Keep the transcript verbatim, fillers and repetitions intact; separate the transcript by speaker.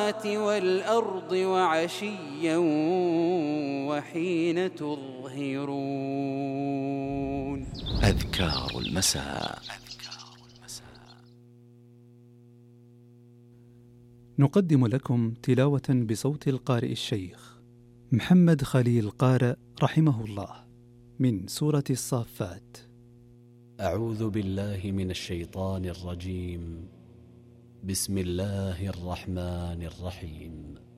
Speaker 1: والأرض وعشيا وحين تظهرون.
Speaker 2: أذكار المساء.
Speaker 3: نقدم لكم تلاوة بصوت القارئ الشيخ محمد خليل قارئ رحمه الله من سورة الصافات.
Speaker 4: أعوذ بالله من الشيطان الرجيم. بسم الله الرحمن الرحيم.